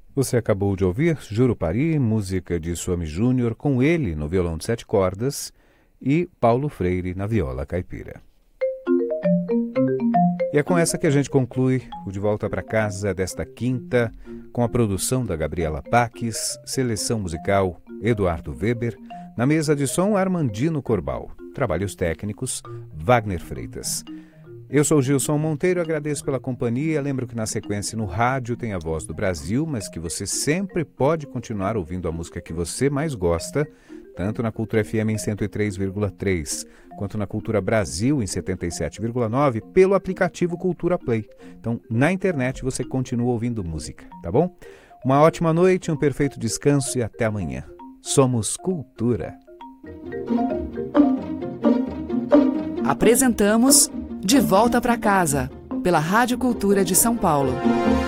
Você acabou de ouvir Jurupari, música de Swami Júnior, com ele no violão de 7 cordas e Paulo Freire na viola caipira. E é com essa que a gente conclui o De Volta para Casa desta quinta, com a produção da Gabriela Paques, seleção musical Eduardo Weber, na mesa de som Armandino Corbal, trabalhos técnicos Wagner Freitas. Eu sou Gilson Monteiro, agradeço pela companhia. Lembro que na sequência no rádio tem a Voz do Brasil, mas que você sempre pode continuar ouvindo a música que você mais gosta, tanto na Cultura FM em 103,3, quanto na Cultura Brasil em 77,9, pelo aplicativo Cultura Play. Então, na internet você continua ouvindo música, tá bom? Uma ótima noite, um perfeito descanso e até amanhã. Somos Cultura. Apresentamos De Volta para Casa, pela Rádio Cultura de São Paulo.